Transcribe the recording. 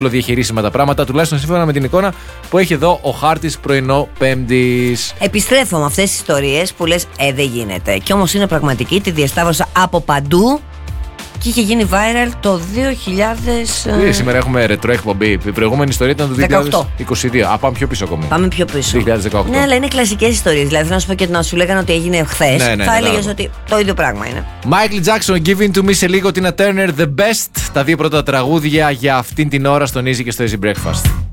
διαχειρίσιμα τα πράγματα, τουλάχιστον σύμφωνα με την εικόνα που έχει εδώ ο χάρτης πρωινό Πέμπτης. Επιστρέφω με αυτές τις ιστορίες που λες δεν γίνεται. Κι όμως είναι πραγματική, τη διασταύρωσα από παντού και είχε γίνει viral το 2000. Σήμερα έχουμε ρετρό εκπομπή. Η προηγούμενη ιστορία ήταν το 2022. Πάμε πιο πίσω ακόμα. Πάμε πιο πίσω. 2018. Ναι, αλλά είναι κλασικές ιστορίες. Δηλαδή θέλω να σου πω και να σου λέγανε ότι έγινε χθες. Ναι, θα έλεγες ότι το ίδιο πράγμα είναι. Michael Jackson, Giving to Me σε λίγο, Tina Turner, The Best. Τα δύο πρώτα τραγούδια για αυτήν την ώρα στον Easy και στο Easy Breakfast.